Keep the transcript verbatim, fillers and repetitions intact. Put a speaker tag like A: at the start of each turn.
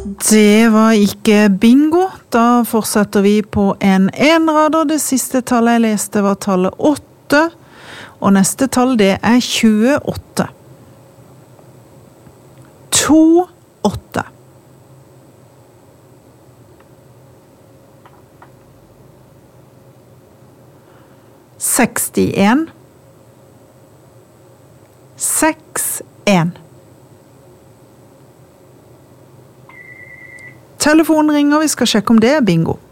A: Det var ikke bingo. Da fortsetter vi på en enrader. Det siste tallet jeg leste var tallet åtte. Og neste tall det er tjueåtte. To, åtte. Sekstien. Seks, en. Telefonen ringer, vi skal sjekke om det er bingo.